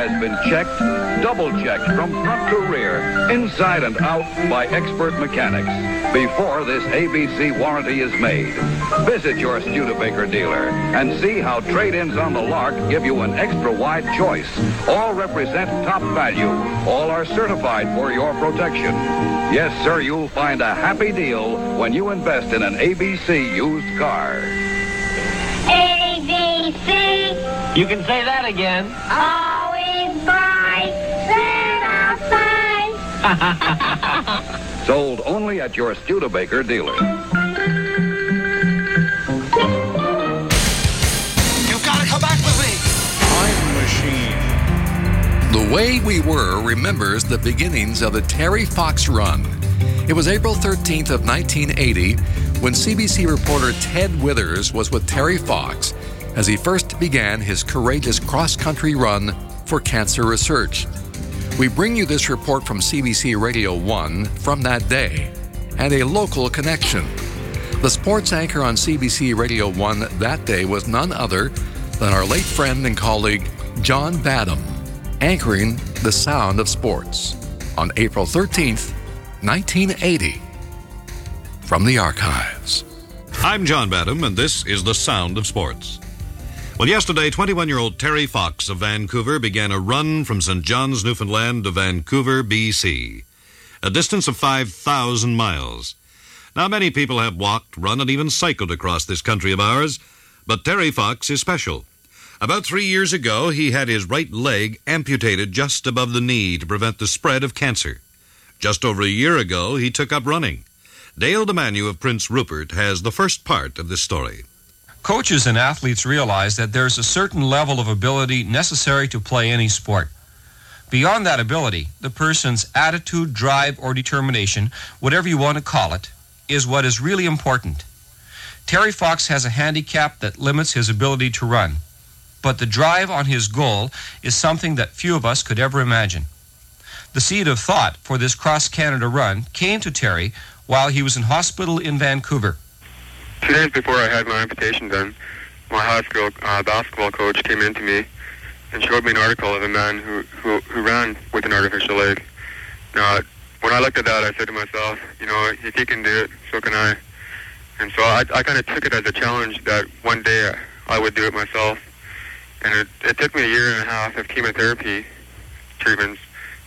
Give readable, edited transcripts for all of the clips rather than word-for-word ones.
has been checked, double-checked from front to rear, inside and out by expert mechanics before this ABC warranty is made. Visit your Studebaker dealer and see how trade-ins on the Lark give you an extra-wide choice. All represent top value. All are certified for your protection. Yes, sir, you'll find a happy deal when you invest in an ABC used car. ABC. You can say that again. Always buy certified. Sold only at your Studebaker dealer. You've got to come back with me. Time Machine. The Way We Were remembers the beginnings of the Terry Fox run. It was April 13th of 1980 when CBC reporter Ted Withers was with Terry Fox as he first began his courageous cross-country run for cancer research. We bring you this report from CBC Radio 1 from that day, and a local connection. The sports anchor on CBC Radio 1 that day was none other than our late friend and colleague John Badham, anchoring The Sound of Sports on April 13th, 1980. From the archives. I'm John Badham, and this is The Sound of Sports. Well, yesterday, 21-year-old Terry Fox of Vancouver began a run from St. John's, Newfoundland to Vancouver, BC, a distance of 5,000 miles. Now, many people have walked, run, and even cycled across this country of ours, but Terry Fox is special. About 3 years ago, he had his right leg amputated just above the knee to prevent the spread of cancer. Just over a year ago, he took up running. Dale DeManu of Prince Rupert has the first part of this story. Coaches and athletes realize that there's a certain level of ability necessary to play any sport. Beyond that ability, the person's attitude, drive, or determination, whatever you want to call it, is what is really important. Terry Fox has a handicap that limits his ability to run, but the drive on his goal is something that few of us could ever imagine. The seed of thought for this cross-Canada run came to Terry while he was in hospital in Vancouver. 2 days before I had my amputation done, my high school basketball coach came in to me and showed me an article of a man who ran with an artificial leg. Now, when I looked at that, I said to myself, you know, if he can do it, so can I. And so I kind of took it as a challenge that one day I would do it myself. And it took me a year and a half of chemotherapy treatments,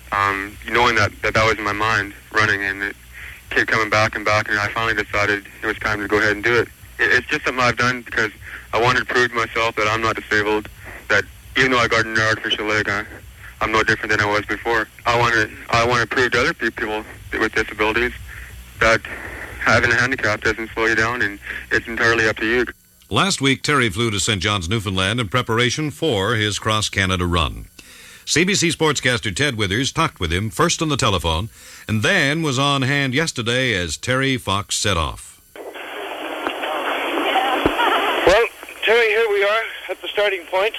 knowing that was in my mind, running, and it kept coming back, and I finally decided it was time to go ahead and do it. It's just something I've done because I wanted to prove to myself that I'm not disabled, that even though I got an artificial leg, I'm no different than I was before. I want to prove to other people with disabilities that having a handicap doesn't slow you down, and it's entirely up to you. Last week, Terry flew to St. John's, Newfoundland in preparation for his cross-Canada run. CBC sportscaster Ted Withers talked with him first on the telephone and then was on hand yesterday as Terry Fox set off. Well, Terry, here we are at the starting point.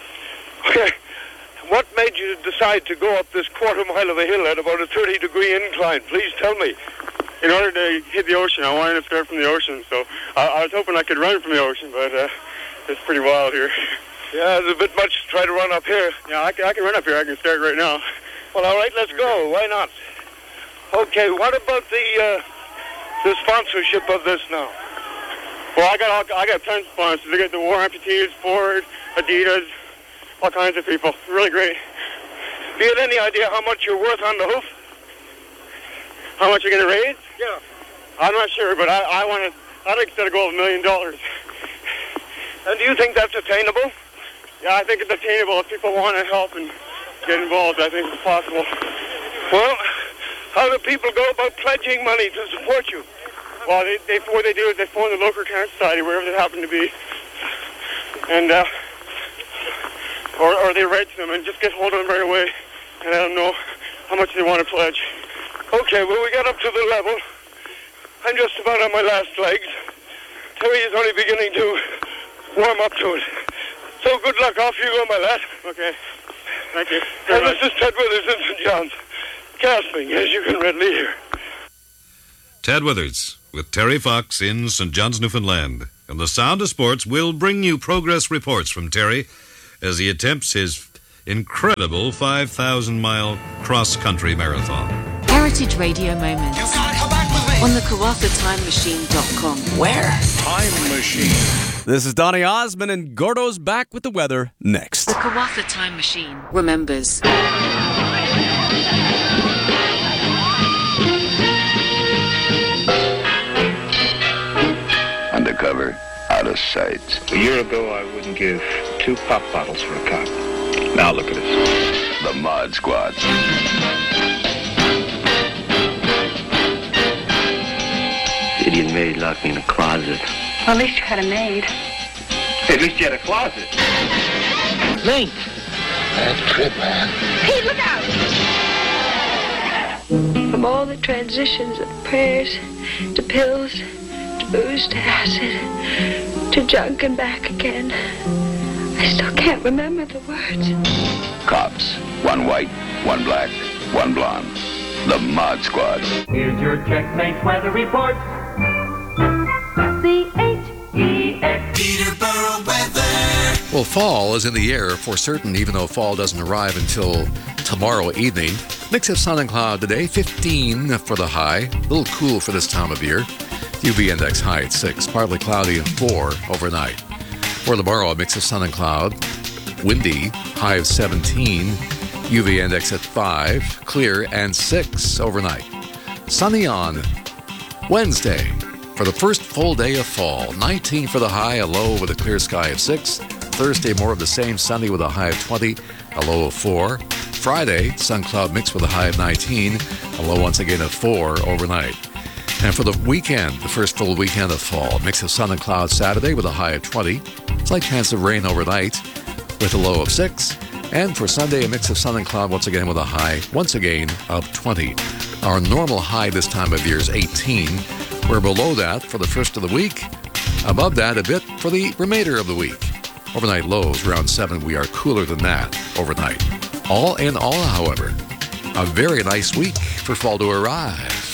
What made you decide to go up this quarter mile of a hill at about a 30-degree incline? Please tell me. In order to hit the ocean, I wanted to start from the ocean, so I was hoping I could run from the ocean, but it's pretty wild here. Yeah, it's a bit much to try to run up here. Yeah, I can run up here. I can start right now. Well, all right, let's go. Why not? Okay, what about the sponsorship of this now? Well, I got tons of sponsors. I got the War Amputees, Ford, Adidas, all kinds of people. Really great. Do you have any idea how much you're worth on the hoof? How much you're going to raise? Yeah. I'm not sure, but I'd like to set a goal of $1 million. And do you think that's attainable? Yeah, I think it's attainable. If people want to help and get involved, I think it's possible. Well, how do people go about pledging money to support you? Well, what they do is they phone the local cancer society, wherever they happen to be, and or they write to them and just get hold of them right away and let them know how much they want to pledge. Okay, well, we got up to the level. I'm just about on my last legs. Terry is only beginning to warm up to it. So good luck. Off you go, my lad. Okay. Thank you. And this is Ted Withers in St. John's, gasping, as you can readily hear. Ted Withers with Terry Fox in St. John's, Newfoundland. And the Sound of Sports will bring you progress reports from Terry as he attempts his incredible 5,000-mile cross-country marathon. Heritage Radio Moments. You've got to come back with me. On the KarrathaTimeMachine.com. Where? Time Machine. This is Donny Osmond, and Gordo's back with the weather next. The Karatha Time Machine remembers. Undercover, out of sight. A year ago, I wouldn't give 2 pop bottles for a cop. Now look at us. The Mod Squad. Idiot maid locked me in a closet. Well, at least you had a maid. At least you had a closet. Link. Bad trip, man. Hey, look out! From all the transitions of prayers to pills to booze to acid to junk and back again, I still can't remember the words. Cops. 1 white, 1 black, 1 blonde. The Mod Squad. Here's your checkmate weather report. C-H-E-X. Peterborough weather. Well, fall is in the air for certain, even though fall doesn't arrive until tomorrow evening. Mix of sun and cloud today, 15 for the high. A little cool for this time of year. UV index high at 6, partly cloudy at 4 overnight. For tomorrow, a mix of sun and cloud. Windy, high of 17. UV index at 5, clear and 6 overnight. Sunny on Wednesday for the first full day of fall. 19 for the high, a low with a clear sky of 6. Thursday, more of the same, sunny with a high of 20, a low of 4. Friday, sun cloud mix with a high of 19, a low once again of 4 overnight. And for the weekend, the first full weekend of fall, mix of sun and cloud Saturday with a high of 20. Slight chance of rain overnight with a low of 6. And for Sunday, a mix of sun and cloud once again with a high, once again, of 20. Our normal high this time of year is 18. We're below that for the first of the week. Above that a bit for the remainder of the week. Overnight lows around 7. We are cooler than that overnight. All in all, however, a very nice week for fall to arrive.